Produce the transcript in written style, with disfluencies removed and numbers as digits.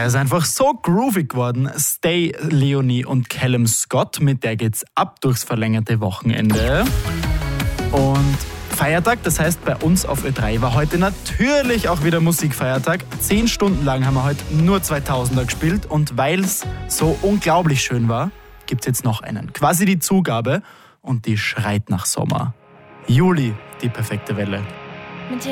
ist einfach so groovy geworden. Stay, Leonie und Callum Scott, mit der geht's ab durchs verlängerte Wochenende. Und Feiertag, das heißt bei uns auf Ö3 war heute natürlich auch wieder Musikfeiertag. 10 Stunden lang haben wir heute nur 2000er gespielt und weil es so unglaublich schön war, gibt's jetzt noch einen. Quasi die Zugabe und die schreit nach Sommer. Juli, die perfekte Welle.